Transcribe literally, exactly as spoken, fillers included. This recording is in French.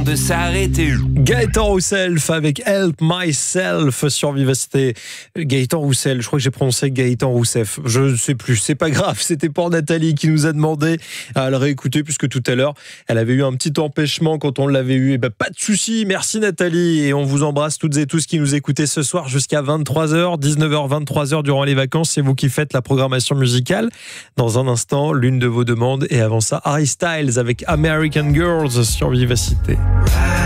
de s'arrêter. Gaëtan Roussel avec Help Myself sur Vivacité. Gaëtan Roussel, je crois que j'ai prononcé Gaëtan Roussef. Je ne sais plus, c'est pas grave. C'était pour Nathalie qui nous a demandé à le réécouter puisque tout à l'heure, elle avait eu un petit empêchement quand on l'avait eu. Et ben, pas de souci. Merci Nathalie. Et on vous embrasse toutes et tous qui nous écoutez ce soir jusqu'à vingt-trois heures, dix-neuf heures, vingt-trois heures durant les vacances. C'est vous qui faites la programmation musicale. Dans un instant, l'une de vos demandes. Et avant ça, Harry Styles avec American Girls sur Vivacité.